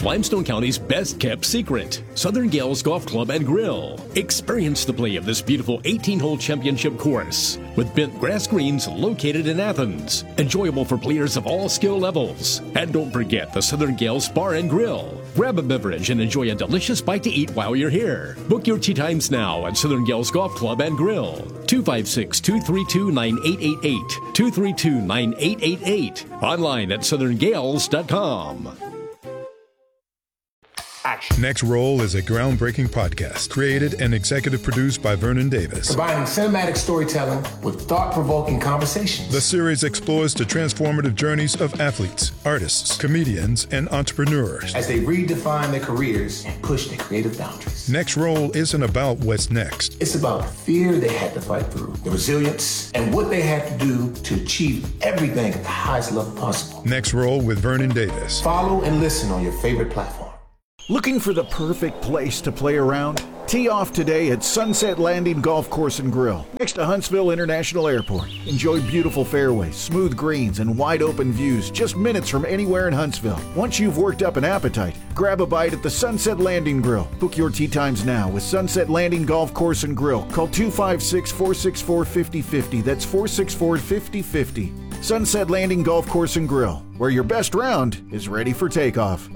Limestone County's best-kept secret, Southern Gales Golf Club and Grill. Experience the play of this beautiful 18-hole championship course with bent grass greens located in Athens. Enjoyable for players of all skill levels. And don't forget the Southern Gales Bar and Grill. Grab a beverage and enjoy a delicious bite to eat while you're here. Book your tee times now at Southern Gales Golf Club and Grill. 256-232-9888. 232-9888. Online at southerngales.com. Action. Next Roll is a groundbreaking podcast created and executive produced by Vernon Davis. Combining cinematic storytelling with thought-provoking conversations. The series explores the transformative journeys of athletes, artists, comedians, and entrepreneurs as they redefine their careers and push their creative boundaries. Next Roll isn't about what's next. It's about the fear they had to fight through, the resilience, and what they had to do to achieve everything at the highest level possible. Next Roll with Vernon Davis. Follow and listen on your favorite platform. Looking for the perfect place to play around? Tee off today at Sunset Landing Golf Course and Grill, next to Huntsville International Airport. Enjoy beautiful fairways, smooth greens, and wide open views just minutes from anywhere in Huntsville. Once you've worked up an appetite, grab a bite at the Sunset Landing Grill. Book your tee times now with Sunset Landing Golf Course and Grill. Call 256-464-5050. That's 464-5050. Sunset Landing Golf Course and Grill, where your best round is ready for takeoff.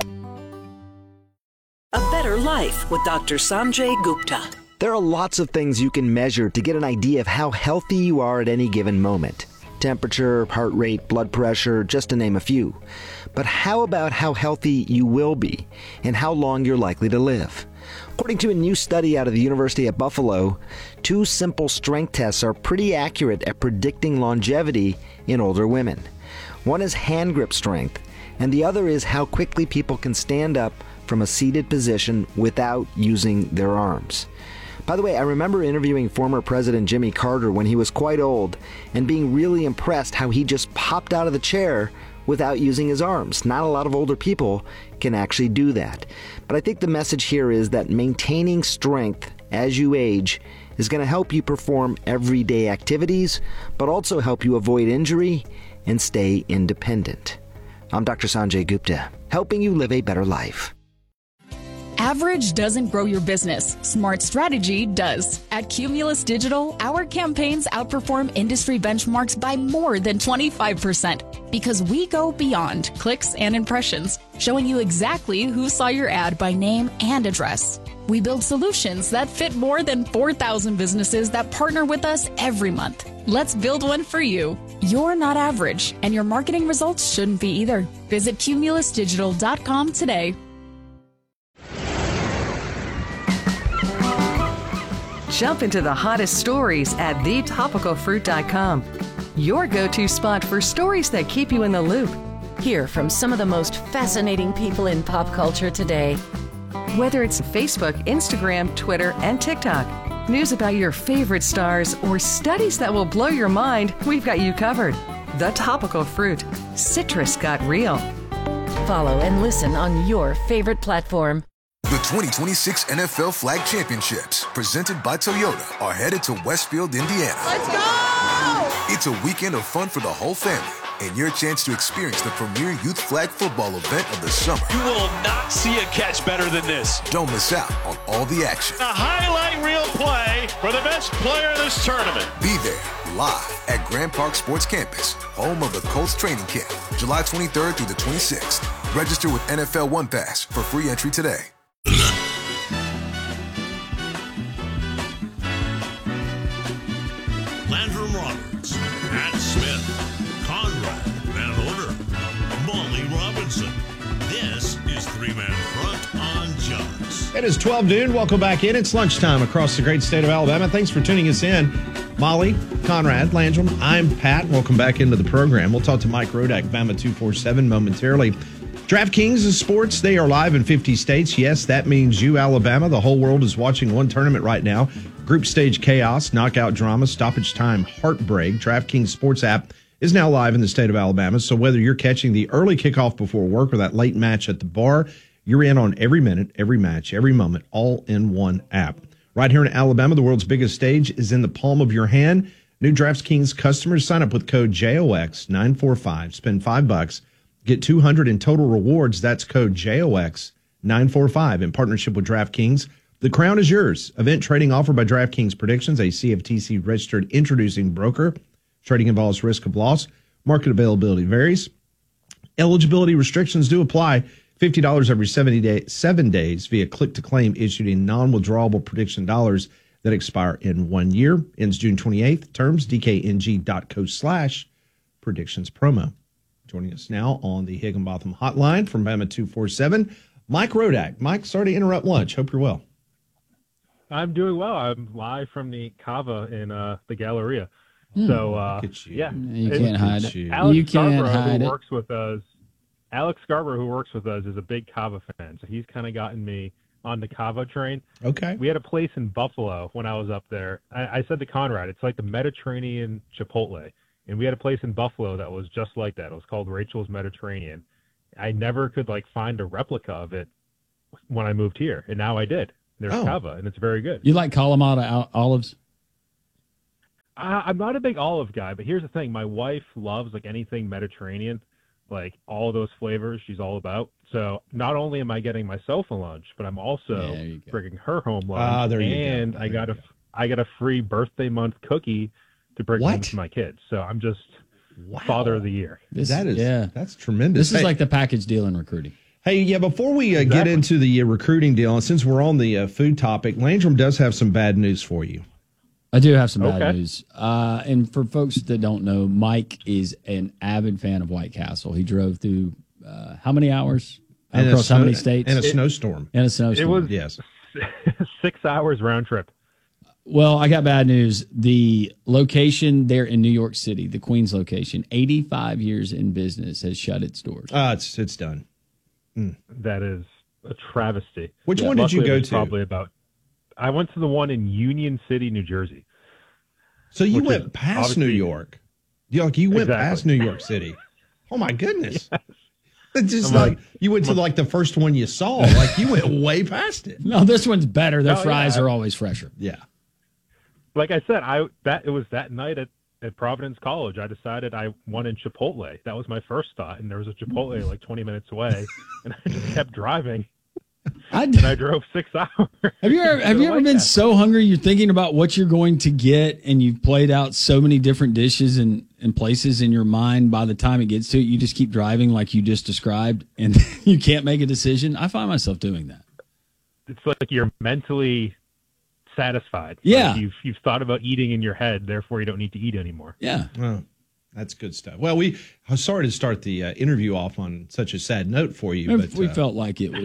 A Better Life with Dr. Sanjay Gupta. There are lots of things you can measure to get an idea of how healthy you are at any given moment. Temperature, heart rate, blood pressure, just to name a few. But how about how healthy you will be and how long you're likely to live? According to a new study out of the University of Buffalo, 2 simple strength tests are pretty accurate at predicting longevity in older women. One is hand grip strength, and the other is how quickly people can stand up from a seated position without using their arms. By the way, I remember interviewing former President Jimmy Carter when he was quite old and being really impressed how he just popped out of the chair without using his arms. Not a lot of older people can actually do that. But I think the message here is that maintaining strength as you age is going to help you perform everyday activities, but also help you avoid injury and stay independent. I'm Dr. Sanjay Gupta, helping you live a better life. Average doesn't grow your business. Smart strategy does. At Cumulus Digital, our campaigns outperform industry benchmarks by more than 25% because we go beyond clicks and impressions, showing you exactly who saw your ad by name and address. We build solutions that fit more than 4,000 businesses that partner with us every month. Let's build one for you. You're not average, and your marketing results shouldn't be either. Visit cumulusdigital.com today. Jump into the hottest stories at thetopicalfruit.com. Your go-to spot for stories that keep you in the loop. Hear from some of the most fascinating people in pop culture today. Whether it's Facebook, Instagram, Twitter, and TikTok, news about your favorite stars, or studies that will blow your mind, we've got you covered. The Topical Fruit. Citrus got real. Follow and listen on your favorite platform. The 2026 NFL Flag Championships, presented by Toyota, are headed to Westfield, Indiana. Let's go! It's a weekend of fun for the whole family and your chance to experience the premier youth flag football event of the summer. You will not see a catch better than this. Don't miss out on all the action. A highlight reel play for the best player of this tournament. Be there live at Grand Park Sports Campus, home of the Colts training camp, July 23rd through the 26th. Register with NFL One Pass for free entry today. Landrum Roberts, Pat Smith, Conrad Van Order, Molly Robinson. This is Three Man Front on Jaws. It is 12 noon. Welcome back in. It's lunchtime across the great state of Alabama. Thanks for tuning us in. Molly, Conrad, Landrum, I'm Pat. Welcome back into the program. We'll talk to Mike Rodak, Bama 247 momentarily. DraftKings is sports. They are live in 50 states. Yes, that means you, Alabama. The whole world is watching one tournament right now. Group stage chaos, knockout drama, stoppage time, heartbreak. DraftKings sports app is now live in the state of Alabama. So whether you're catching the early kickoff before work or that late match at the bar, you're in on every minute, every match, every moment, all in one app. Right here in Alabama, the world's biggest stage is in the palm of your hand. New DraftKings customers sign up with code JOX945. Spend $5. Get $200 in total rewards. That's code JOX945. 945 in partnership with DraftKings. The crown is yours. Event trading offered by DraftKings Predictions, a CFTC registered introducing broker. Trading involves risk of loss. Market availability varies. Eligibility restrictions do apply. $50 every 7 days via click-to-claim issued in non-withdrawable prediction dollars that expire in 1 year. Ends June 28th. Terms, dkng.co/predictions promo. Joining us now on the Higginbotham hotline from Bama 247, Mike Rodak. Mike, sorry to interrupt lunch. Hope you're well. I'm doing well. I'm live from the Cava in the Galleria. So, yeah. You can't hide it. Alex Scarborough, who works with us, is a big Cava fan. So he's kind of gotten me on the Cava train. Okay. We had a place in Buffalo when I was up there. I said to Conrad, it's like the Mediterranean Chipotle. And we had a place in Buffalo that was just like that. It was called Rachel's Mediterranean. I never could find a replica of it when I moved here. And now I did. There's Cava, and it's very good. You like Kalamata olives? I'm not a big olive guy, but here's the thing. My wife loves anything Mediterranean, all those flavors she's all about. So not only am I getting myself a lunch, but I'm also bringing her home lunch. And I got a free birthday month cookie to bring home to my kids. So I'm just father of the year. That's tremendous. This is like the package deal in recruiting. Hey, before we get into the recruiting deal, and since we're on the food topic, Landrum does have some bad news for you. I do have some bad news. And for folks that don't know, Mike is an avid fan of White Castle. He drove through how many hours? Across how many states? In a snowstorm. In a snowstorm. It was 6 hours round trip. Well, I got bad news. The location there in New York City, the Queens location, 85 years in business, has shut its doors. It's done. That is a travesty. Which one did you go to? I went to the one in Union City, New Jersey. So you went past New York. You went past New York City. Oh my goodness. Yes. It's just you went to the first one you saw. You went way past it. No, this one's better. Their fries are always fresher. Yeah. Like I said, it was that night at Providence College. I decided I wanted Chipotle. That was my first thought, and there was a Chipotle 20 minutes away, and I just kept driving. And I drove 6 hours. Have you ever been so hungry you're thinking about what you're going to get, and you've played out so many different dishes and places in your mind? By the time it gets to it, you just keep driving like you just described, and you can't make a decision. I find myself doing that. It's like you're mentally satisfied. Yeah. You've thought about eating in your head, therefore you don't need to eat anymore. Yeah. Well, that's good stuff. Well, I'm sorry to start the interview off on such a sad note for you. But we felt like it'd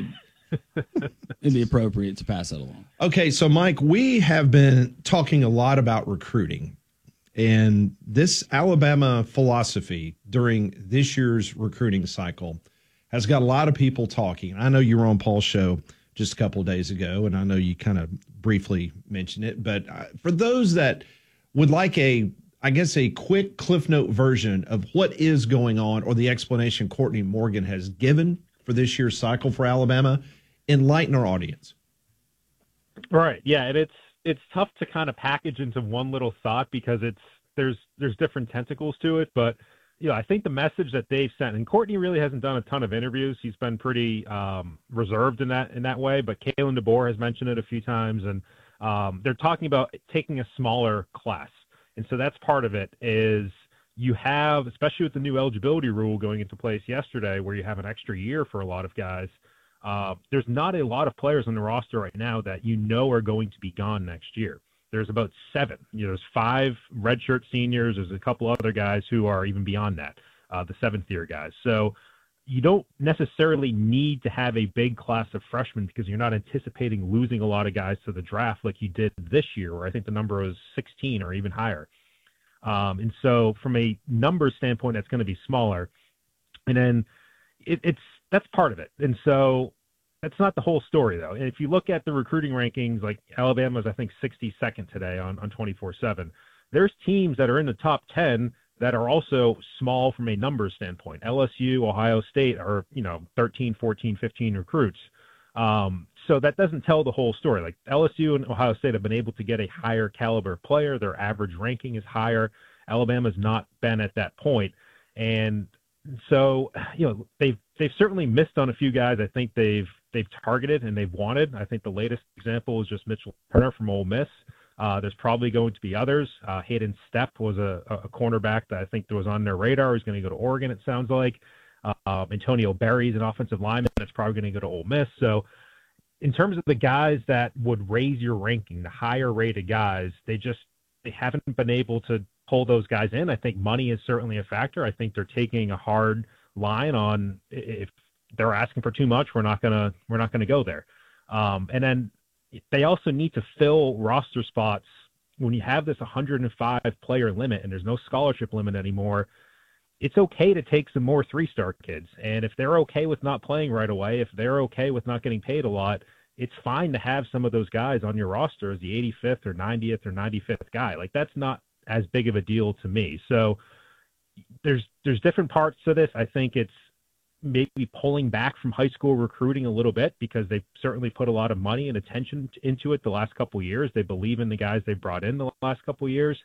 be appropriate to pass that along. Okay, so Mike, we have been talking a lot about recruiting, and this Alabama philosophy during this year's recruiting cycle has got a lot of people talking. I know you were on Paul's show just a couple of days ago, and I know you kind of briefly mentioned it, but for those that would like a quick Cliff Note version of what is going on, or the explanation Courtney Morgan has given for this year's cycle for Alabama, enlighten our audience. Right. Yeah, and it's tough to kind of package into one little thought because there's different tentacles to it, but I think the message that they've sent, and Courtney really hasn't done a ton of interviews. He's been pretty reserved in that way, but Kalen DeBoer has mentioned it a few times, and they're talking about taking a smaller class. And so that's part of it is you have, especially with the new eligibility rule going into place yesterday, where you have an extra year for a lot of guys. There's not a lot of players on the roster right now that are going to be gone next year. There's about 7. There's 5 redshirt seniors. There's a couple other guys who are even beyond that, the 7th-year guys. So you don't necessarily need to have a big class of freshmen because you're not anticipating losing a lot of guys to the draft like you did this year, where I think the number was 16 or even higher. And so from a numbers standpoint, that's going to be smaller. And then that's part of it. And so that's not the whole story, though. And if you look at the recruiting rankings, like Alabama's, I think, 62nd today on 24/7. There's teams that are in the top 10 that are also small from a numbers standpoint. LSU, Ohio State are, 13, 14, 15 recruits. So that doesn't tell the whole story. Like LSU and Ohio State have been able to get a higher caliber player. Their average ranking is higher. Alabama's not been at that point. And so, they've certainly missed on a few guys. I think they've they've targeted and they've wanted. I think the latest example is just Mitchell Turner from Ole Miss. There's probably going to be others. Hayden Stepp was a cornerback that I think was on their radar. He's going to go to Oregon, it sounds like. Antonio Berry's an offensive lineman that's probably going to go to Ole Miss. So in terms of the guys that would raise your ranking, the higher rated guys, they haven't been able to pull those guys in. I think money is certainly a factor. I think they're taking a hard line on if they're asking for too much, we're not gonna go there. And then they also need to fill roster spots. When you have this 105 player limit and there's no scholarship limit anymore, it's okay to take some more 3-star kids. And if they're okay with not playing right away, if they're okay with not getting paid a lot, it's fine to have some of those guys on your roster as the 85th or 90th or 95th guy. Like, that's not as big of a deal to me. So there's different parts to this. I think it's maybe pulling back from high school recruiting a little bit because they've certainly put a lot of money and attention into it the last couple of years. They believe in the guys they've brought in the last couple of years.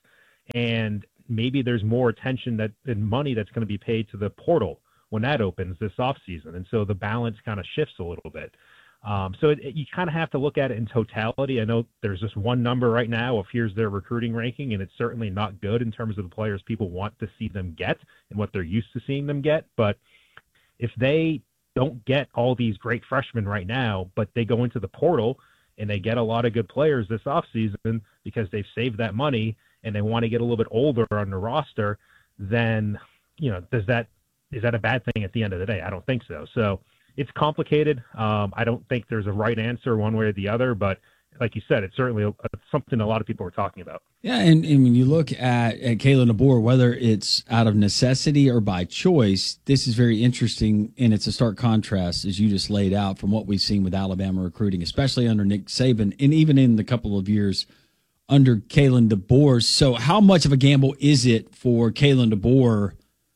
And maybe there's more attention and money that's going to be paid to the portal when that opens this offseason. And so the balance kind of shifts a little bit. So you kind of have to look at it in totality. I know there's just one number right now of here's their recruiting ranking, and it's certainly not good in terms of the players people want to see them get and what they're used to seeing them get. But if they don't get all these great freshmen right now, but they go into the portal and they get a lot of good players this offseason because they've saved that money and they want to get a little bit older on the roster, then, is that a bad thing at the end of the day? I don't think so. So it's complicated. I don't think there's a right answer one way or the other, but like you said, it's certainly something a lot of people are talking about. Yeah, and when you look at Kalen DeBoer, whether it's out of necessity or by choice, this is very interesting, and it's a stark contrast, as you just laid out, from what we've seen with Alabama recruiting, especially under Nick Saban, and even in the couple of years under Kalen DeBoer. So how much of a gamble is it for Kalen DeBoer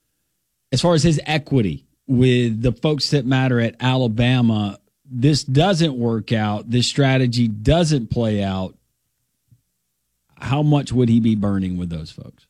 as far as his equity with the folks that matter at Alabama? This doesn't work out. This strategy doesn't play out. How much would he be burning with those folks?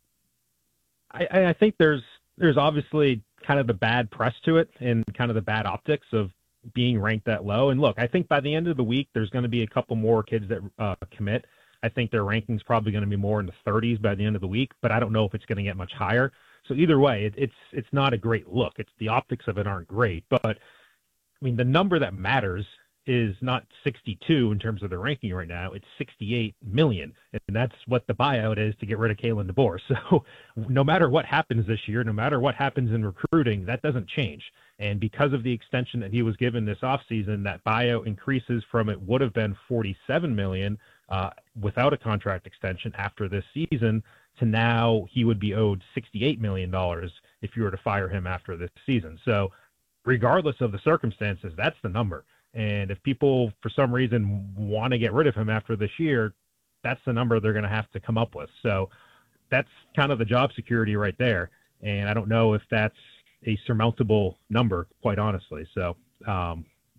I think there's obviously kind of the bad press to it and kind of the bad optics of being ranked that low. And look, I think by the end of the week, there's going to be a couple more kids that commit. I think their ranking's probably going to be more in the 30s by the end of the week, but I don't know if it's going to get much higher. So either way, it's not a great look. It's the optics of it aren't great, but I mean, the number that matters is not 62 in terms of the ranking right now. It's 68 million. And that's what the buyout is to get rid of Kalen DeBoer. So no matter what happens this year, no matter what happens in recruiting, that doesn't change. And because of the extension that he was given this offseason, that buyout increases from it would have been 47 million without a contract extension after this season to now he would be owed $68 million if you were to fire him after this season. So regardless of the circumstances, that's the number. And if people, for some reason, want to get rid of him after this year, that's the number they're going to have to come up with. So that's kind of the job security right there. And I don't know if that's a surmountable number, quite honestly. So I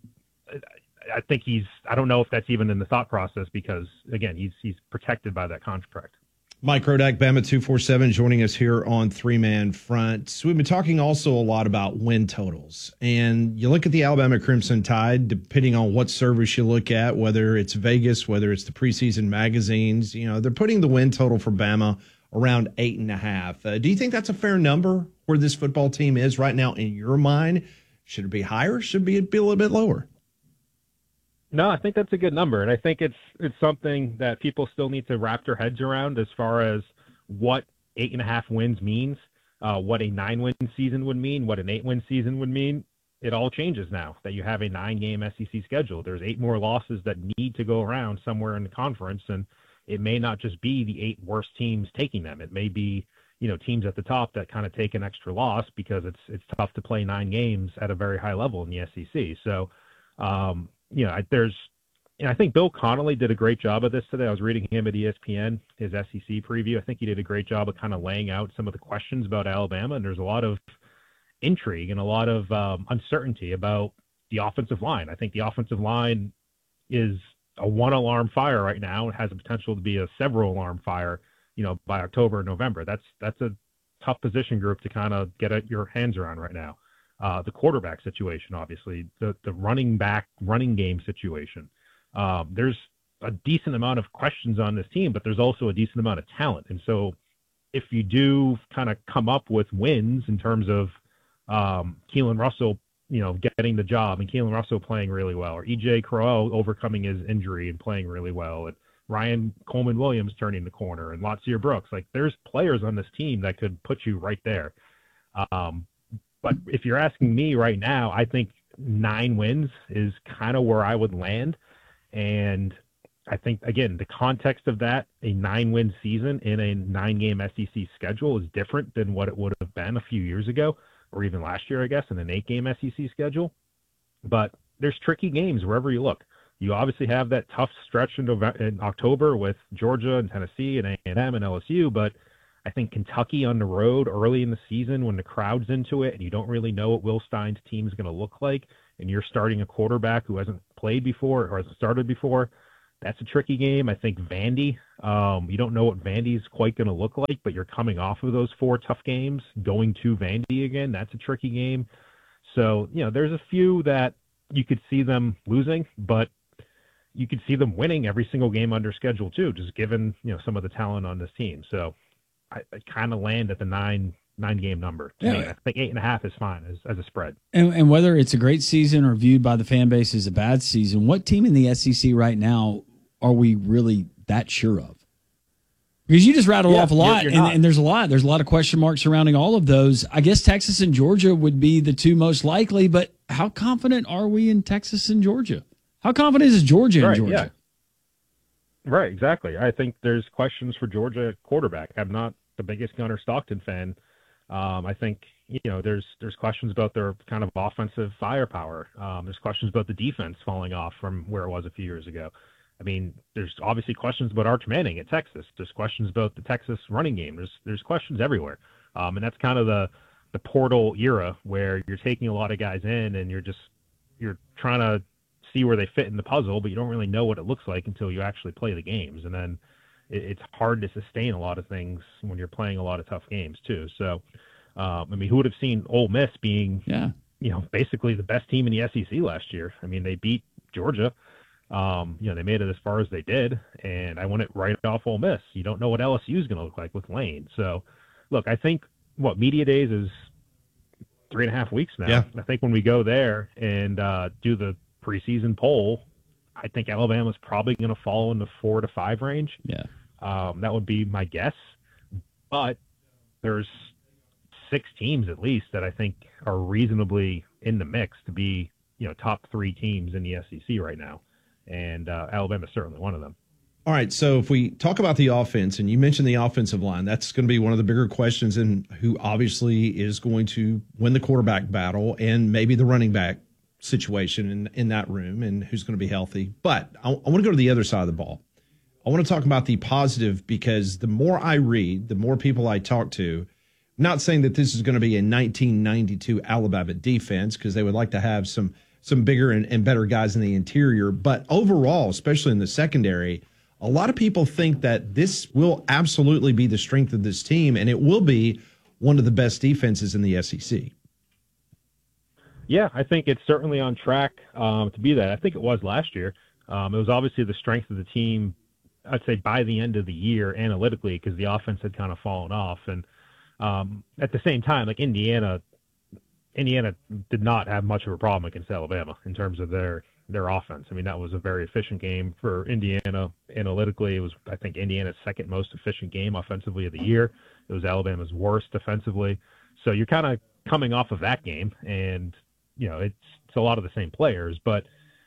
think I don't know if that's even in the thought process because, again, he's protected by that contract. Mike Rodak, Bama 247, joining us here on Three Man Front. So we've been talking also a lot about win totals. And you look at the Alabama Crimson Tide, depending on what service you look at, whether it's Vegas, whether it's the preseason magazines, they're putting the win total for Bama around 8.5. Do you think that's a fair number where this football team is right now in your mind? Should it be higher? Should it be a little bit lower? No, I think that's a good number, and I think it's something that people still need to wrap their heads around as far as what 8.5 wins means, what a 9-win season would mean, what an 8-win season would mean. It all changes now that you have a 9-game SEC schedule. There's 8 more losses that need to go around somewhere in the conference, and it may not just be the 8 worst teams taking them. It may be teams at the top that kind of take an extra loss because it's tough to play 9 games at a very high level in the SEC. So. I think Bill Connolly did a great job of this today. I was reading him at ESPN, his SEC preview. I think he did a great job of kind of laying out some of the questions about Alabama, and there's a lot of intrigue and a lot of uncertainty about the offensive line. I think the offensive line is a 1-alarm fire right now. It has the potential to be a several-alarm fire, by October or November. That's a tough position group to kind of get your hands around right now. the quarterback situation, obviously, the running game situation. There's a decent amount of questions on this team, but there's also a decent amount of talent. And so if you do kind of come up with wins in terms of Keelan Russell, getting the job and Keelan Russell playing really well, or EJ Crowell overcoming his injury and playing really well, and Ryan Coleman-Williams turning the corner, and Latsier Brooks, like there's players on this team that could put you right there. But if you're asking me right now, I think 9 wins is kind of where I would land. And I think, again, the context of that, a 9-win season in a 9-game SEC schedule is different than what it would have been a few years ago, or even last year, I guess, in an 8-game SEC schedule. But there's tricky games wherever you look. You obviously have that tough stretch in October with Georgia and Tennessee and A&M and LSU, but I think Kentucky on the road early in the season when the crowd's into it and you don't really know what Will Stein's team is going to look like, and you're starting a quarterback who hasn't played before or hasn't started before, that's a tricky game. I think Vandy, you don't know what Vandy's quite going to look like, but you're coming off of those 4 tough games, going to Vandy again, that's a tricky game. So, there's a few that you could see them losing, but you could see them winning every single game under schedule too, just given, some of the talent on this team. So I kind of land at the 9-game number. To me, I think 8.5 is fine as a spread. And whether it's a great season or viewed by the fan base as a bad season, what team in the SEC right now are we really that sure of? Because you just rattled off a lot, and there's a lot. There's a lot of question marks surrounding all of those. I guess Texas and Georgia would be the 2 most likely, but how confident are we in Texas and Georgia? How confident is Georgia in Georgia? Yeah. Right, exactly. I think there's questions for Georgia at quarterback. I'm not the biggest Gunnar Stockton fan. I think, there's questions about their kind of offensive firepower. There's questions about the defense falling off from where it was a few years ago. I mean, there's obviously questions about Arch Manning at Texas. There's questions about the Texas running game. There's questions everywhere. And that's kind of the portal era where you're taking a lot of guys in and you're trying to see where they fit in the puzzle, but you don't really know what it looks like until you actually play the games. And then it's hard to sustain a lot of things when you're playing a lot of tough games too. So, who would have seen Ole Miss being, basically the best team in the SEC last year? I mean, they beat Georgia. They made it as far as they did, and I went it right off Ole Miss. You don't know what LSU is going to look like with Lane. So, look, I think media days is 3.5 weeks now. Yeah. I think when we go there and do the preseason poll, I think Alabama's probably going to fall in the 4 to 5 range. Yeah. That would be my guess. But there's 6 teams at least that I think are reasonably in the mix to be, top 3 teams in the SEC right now. And Alabama's certainly one of them. All right, so if we talk about the offense, and you mentioned the offensive line, that's going to be one of the bigger questions, and who obviously is going to win the quarterback battle and maybe the running back situation in that room, and who's going to be healthy. But I want to go to the other side of the ball. I want to talk about the positive, because the more I read, the more people I talk to, I'm not saying that this is going to be a 1992 Alabama defense, because they would like to have some bigger and better guys in the interior. But overall, especially in the secondary, a lot of people think that this will absolutely be the strength of this team, and it will be one of the best defenses in the SEC. Yeah, I think it's certainly on track to be that. I think it was last year. It was obviously the strength of the team, I'd say, by the end of the year analytically, because the offense had kind of fallen off. And at the same time, like Indiana did not have much of a problem against Alabama in terms of their offense. I mean, that was a very efficient game for Indiana analytically. It was, I think, Indiana's second most efficient game offensively of the year. It was Alabama's worst defensively. So you're kind of coming off of that game, and it's a lot of the same players, but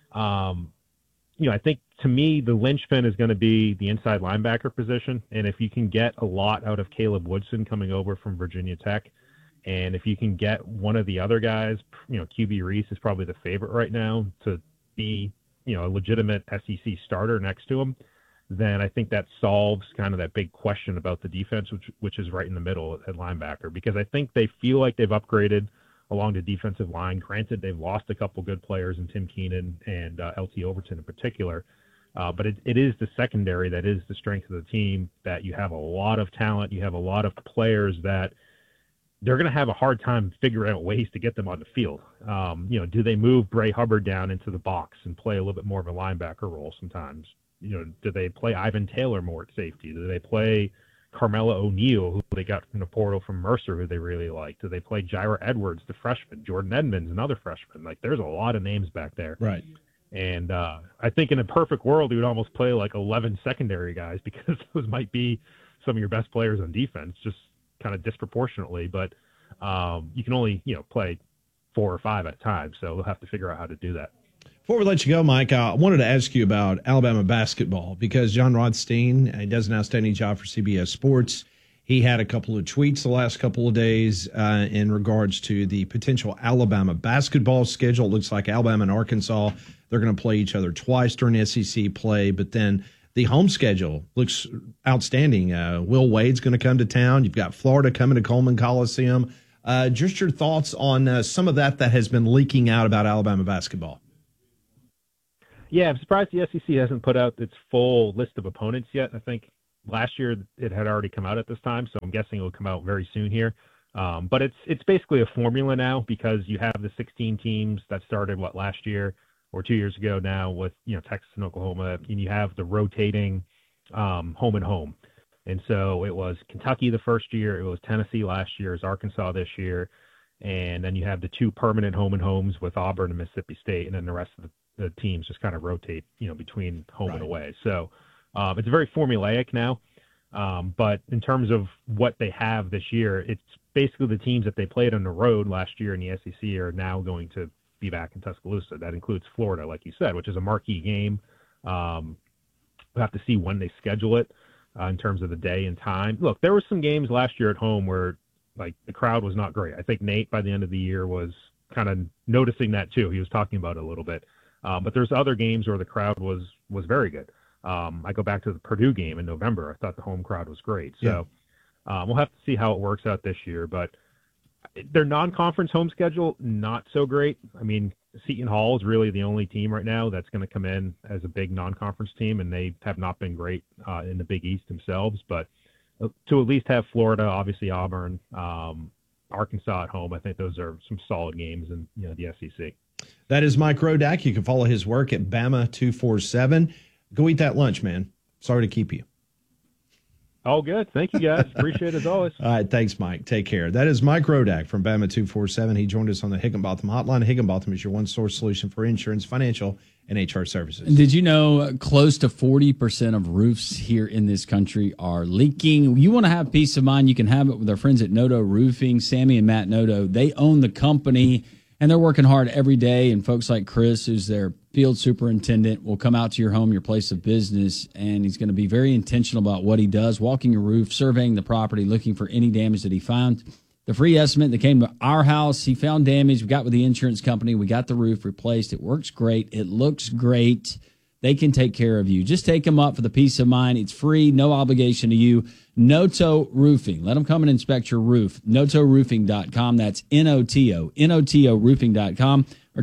I think to me the linchpin is going to be the inside linebacker position, and if you can get a lot out of Caleb Woodson coming over from Virginia Tech, and if you can get one of the other guys, QB Reese is probably the favorite right now to be a legitimate SEC starter next to him, then I think that solves kind of that big question about the defense, which is right in the middle at linebacker, because I think they feel like they've upgraded along the defensive line. Granted, they've lost a couple good players in Tim Keenan and LT Overton in particular, but it is the secondary that is the strength of the team, that you have a lot of talent. You have a lot of players that they're going to have a hard time figuring out ways to get them on the field. Do they move Bray Hubbard down into the box and play a little bit more of a linebacker role sometimes? Do they play Ivan Taylor more at safety? Do they play Carmelo O'Neal, who they got from the portal from Mercer, who they really like? Do they play Jaira Edwards, the freshman? Jordan Edmonds, another freshman? Like, there's a lot of names back there. Right. And I think in a perfect world, you would almost play like 11 secondary guys, because those might be some of your best players on defense, just kind of disproportionately. But you can only, play 4 or 5 at a time. So we'll have to figure out how to do that. Before we let you go, Mike, I wanted to ask you about Alabama basketball, because John Rothstein, he does an outstanding job for CBS Sports. He had a couple of tweets the last couple of days in regards to the potential Alabama basketball schedule. It looks like Alabama and Arkansas, they're going to play each other twice during SEC play, but then the home schedule looks outstanding. Will Wade's going to come to town. You've got Florida coming to Coleman Coliseum. Just your thoughts on some of that has been leaking out about Alabama basketball. Yeah, I'm surprised the SEC hasn't put out its full list of opponents yet. I think last year it had already come out at this time, so I'm guessing it will come out very soon here. But it's basically a formula now, because you have the 16 teams that started last year or 2 years ago now with Texas and Oklahoma, and you have the rotating home and home. And so it was Kentucky the first year, it was Tennessee last year, it's Arkansas this year, and then you have the 2 permanent home and homes with Auburn and Mississippi State, and then the rest of the teams just kind of rotate, between home and away. So it's very formulaic now. But in terms of what they have this year, it's basically the teams that they played on the road last year in the SEC are now going to be back in Tuscaloosa. That includes Florida, like you said, which is a marquee game. We'll have to see when they schedule it in terms of the day and time. Look, there were some games last year at home where the crowd was not great. I think Nate by the end of the year was kind of noticing that too. He was talking about it a little bit. But there's other games where the crowd was very good. I go back to the Purdue game in November. I thought the home crowd was great. So we'll have to see how it works out this year. But their non-conference home schedule, not so great. I mean, Seton Hall is really the only team right now that's going to come in as a big non-conference team, and they have not been great in the Big East themselves. But to at least have Florida, obviously Auburn, Arkansas at home, I think those are some solid games in the SEC. That is Mike Rodak. You can follow his work at Bama247. Go eat that lunch, man. Sorry to keep you. All good. Thank you, guys. Appreciate it as always. All right. Thanks, Mike. Take care. That is Mike Rodak from Bama247. He joined us on the Higginbotham Hotline. Higginbotham is your one-source solution for insurance, financial, and HR services. Did you know close to 40% of roofs here in this country are leaking? You want to have peace of mind, you can have it with our friends at Noto Roofing. Sammy and Matt Noto, they own the company, and they're working hard every day. And folks like Chris, who's their field superintendent, will come out to your home, your place of business, and he's going to be very intentional about what he does, walking your roof, surveying the property, looking for any damage that he found. The free estimate that came to our house, he found damage. We got with the insurance company. We got the roof replaced. It works great. It looks great. They can take care of you. Just take them up for the peace of mind. It's free, no obligation to you. Noto Roofing. Let them come and inspect your roof. NotoRoofing.com. That's N-O-T-O. N-O-T-O Roofing.com or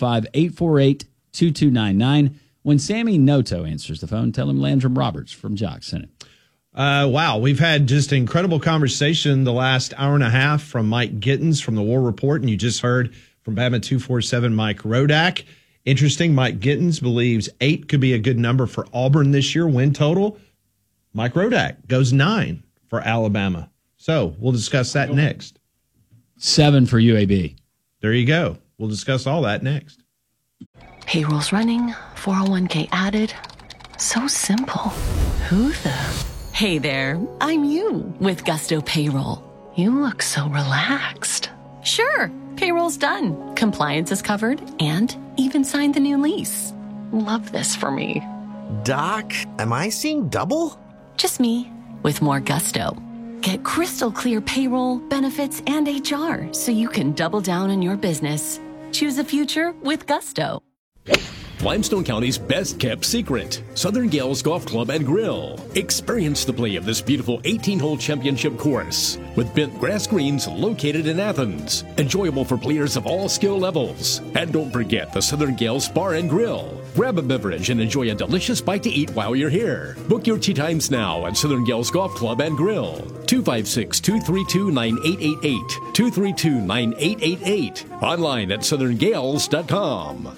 205-848-2299. When Sammy Noto answers the phone, tell him Landrum Roberts from Jock sent it. Wow, we've had just an incredible conversation the last hour and a half from Mike Gittins from the War Report, and you just heard from Bama247 Mike Rodak. Interesting, Mike Gittins believes 8 could be a good number for Auburn this year, win total. Mike Rodak goes 9 for Alabama. So we'll discuss that next. 7 for UAB. There you go. We'll discuss all that next. Payroll's running, 401k added. So simple. Who the... Hey there, I'm you with Gusto Payroll. You look so relaxed. Sure, payroll's done. Compliance is covered and even signed the new lease. Love this for me. Doc, am I seeing double? Just me with more Gusto. Get crystal clear payroll, benefits, and HR so you can double down on your business. Choose a future with Gusto. Limestone County's best-kept secret, Southern Gales Golf Club and Grill. Experience the play of this beautiful 18-hole championship course with bent grass greens located in Athens. Enjoyable for players of all skill levels. And don't forget the Southern Gales Bar and Grill. Grab a beverage and enjoy a delicious bite to eat while you're here. Book your tee times now at Southern Gales Golf Club and Grill. 256-232-9888. 232-9888. Online at southerngales.com.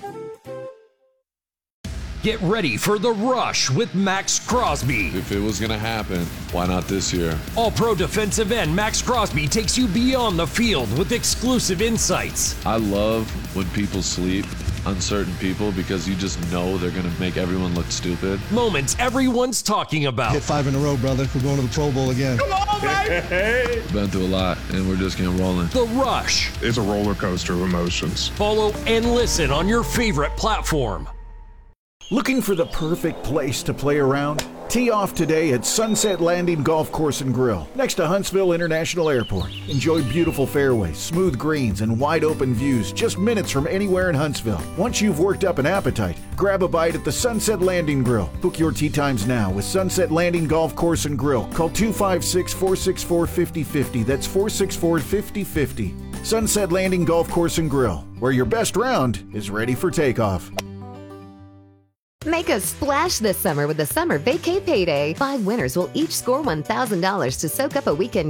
Get ready for the rush with Max Crosby. If it was going to happen, why not this year? All-pro defensive end Max Crosby takes you beyond the field with exclusive insights. I love when people sleep on certain people because you just know they're going to make everyone look stupid. Moments everyone's talking about. Hit 5 in a row, brother. We're going to the Pro Bowl again. Come on, baby! Been through a lot, and we're just getting rolling. The Rush. It's a roller coaster of emotions. Follow and listen on your favorite platform. Looking for the perfect place to play around? Tee off today at Sunset Landing Golf Course and Grill, next to Huntsville International Airport. Enjoy beautiful fairways, smooth greens, and wide open views just minutes from anywhere in Huntsville. Once you've worked up an appetite, grab a bite at the Sunset Landing Grill. Book your tee times now with Sunset Landing Golf Course and Grill. Call 256-464-5050. That's 464-5050. Sunset Landing Golf Course and Grill, where your best round is ready for takeoff. Make a splash this summer with the Summer Vacay Payday. 5 winners will each score $1,000 to soak up a weekend